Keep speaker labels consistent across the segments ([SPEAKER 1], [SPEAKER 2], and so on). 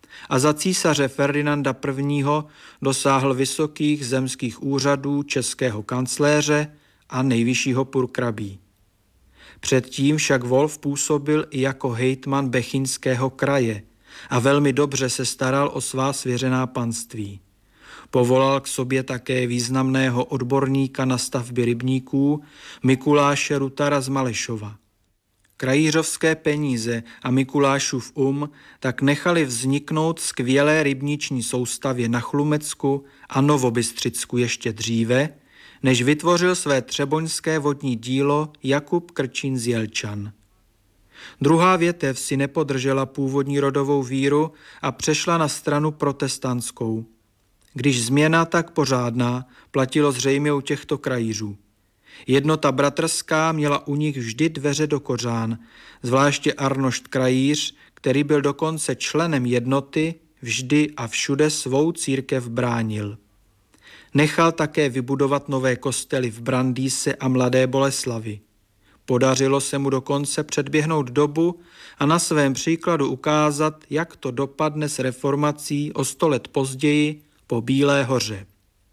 [SPEAKER 1] a za císaře Ferdinanda I. dosáhl vysokých zemských úřadů českého kancléře a nejvyššího purkrabí. Předtím však Wolf působil i jako hejtman Bechyňského kraje a velmi dobře se staral o svá svěřená panství. Povolal k sobě také významného odborníka na stavby rybníků Mikuláše Rutara z Malešova. Krajířovské peníze a Mikulášův tak nechali vzniknout skvělé rybniční soustavě na Chlumecku a Novobystřicku ještě dříve, než vytvořil své třeboňské vodní dílo Jakub Krčín z Jelčan. Druhá větev si nepodržela původní rodovou víru a přešla na stranu protestantskou. Když změna tak pořádná, platilo zřejmě u těchto krajířů. Jednota bratrská měla u nich vždy dveře do kořán, zvláště Arnošt Krajíř, který byl dokonce členem jednoty, vždy a všude svou církev bránil. Nechal také vybudovat nové kostely v Brandýse a Mladé Boleslavi. Podařilo se mu dokonce předběhnout dobu a na svém příkladu ukázat, jak to dopadne s reformací o 100 let později po Bílé hoře.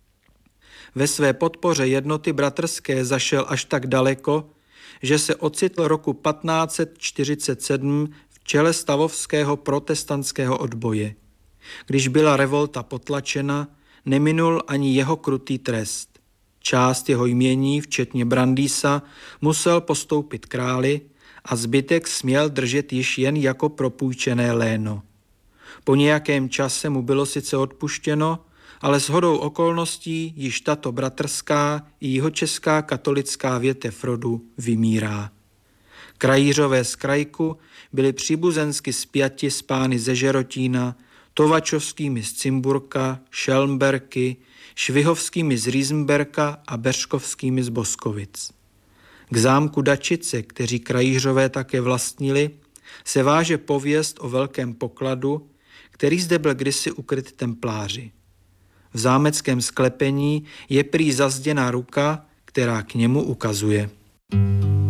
[SPEAKER 1] Ve své podpoře jednoty bratrské zašel až tak daleko, že se ocitl roku 1547 v čele stavovského protestantského odboje. Když byla revolta potlačena, neminul ani jeho krutý trest. Část jeho jmění, včetně Brandýsa, musel postoupit králi a zbytek směl držet již jen jako propůjčené léno. Po nějakém čase mu bylo sice odpuštěno, ale shodou okolností již tato bratrská i jihočeská katolická větev rodu vymírá. Krajířové z Krajku byli příbuzensky spjati s pány ze Žerotína, Tovačovskými z Cimburka, Šelmberky, Švihovskými z Rýzmberka a Beřkovskými z Boskovic. K zámku Dačice, kteří krajířové také vlastnili, se váže pověst o velkém pokladu, který zde byl kdysi ukryt templáři. V zámeckém sklepení je prý zazděná ruka, která k němu ukazuje.